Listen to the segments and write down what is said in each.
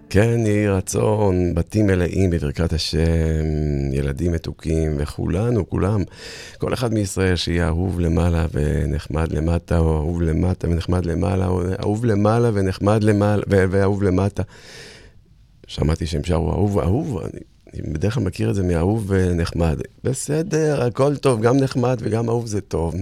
כן, יהי רצון, בתים מלאים בברכת השם, ילדים מתוקים וכולנו, כולם, כל אחד מישראל שיהיה אהוב למעלה ונחמד למטה, או אהוב למטה ונחמד למעלה, או אהוב למעלה ונחמד למעלה, ואהוב למטה. שמעתי שהם שרו אהוב, אני בדרך כלל מכיר את זה מאהוב ונחמד. בסדר, הכל טוב, גם נחמד וגם אהוב זה טוב.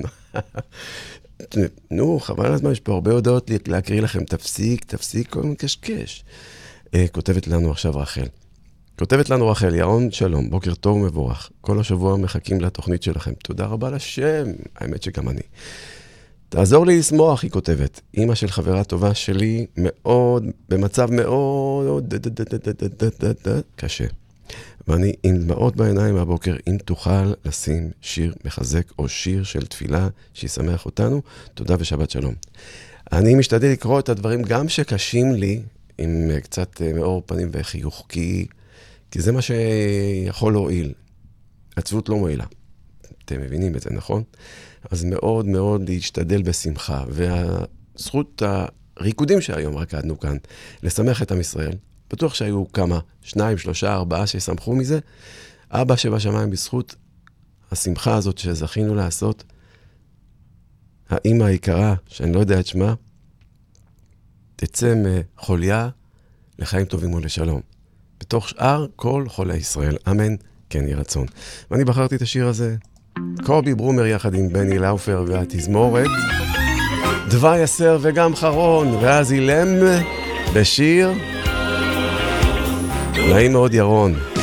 נו, חבל הזמן, יש פה הרבה הודעות להקריא לכם, תפסיק, כל מקשקש. כותבת לנו עכשיו רחל. ירון, שלום, בוקר טוב ומבורך. כל השבוע מחכים לתוכנית שלכם. תודה רבה לשם, האמת שגם אני. תעזור לי לשמוח, היא כותבת. אמא של חברה טובה שלי מאוד, במצב מאוד קשה. ואני עם דמעות בעיניים מהבוקר, אם תוכל לשים שיר מחזק או שיר של תפילה שישמח אותנו, תודה ושבת שלום. אני משתדל לקרוא את הדברים גם שקשים לי, עם קצת מאור פנים וחיוך, כי זה מה שיכול להועיל. עצבות לא מועילה. אתם מבינים את זה, נכון? אז מאוד מאוד להשתדל בשמחה, והזכות הריקודים שהיום רקדנו כאן, לשמח את עם ישראל, בטוח שהיו כמה, 2, 3, 4 ששמחו מזה, אבא שבשמיים בזכות השמחה הזאת שזכינו לעשות, האמא היקרה, שאני לא יודע את שמה, תצא מחוליה לחיים טובים ולשלום. בתוך שאר כל חולי ישראל. אמן, כן יהי רצון. ואני בחרתי את השיר הזה, קובי ברומר יחד עם בני לאופר והתזמורת, דווי יסר וגם חרון, ואז אילם בשיר, נעים מאוד ירון.